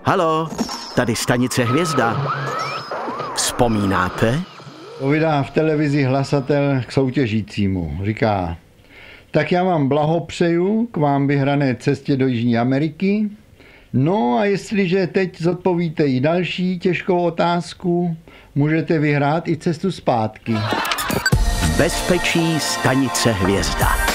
Halo, tady stanice Hvězda. Vzpomínáte? Povídá v televizi hlasatel k soutěžícímu. Říká, tak já vám blahopřeju k vám vyhrané cestě do Jižní Ameriky. No a jestliže teď zodpovíte i další těžkou otázku, můžete vyhrát i cestu zpátky. Bezpečí stanice Hvězda.